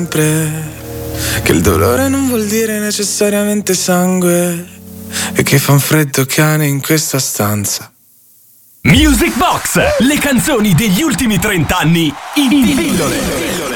sempre che il dolore non vuol dire necessariamente sangue e che fa un freddo cane in questa stanza. Music Box, le canzoni degli ultimi 30 anni in pillole.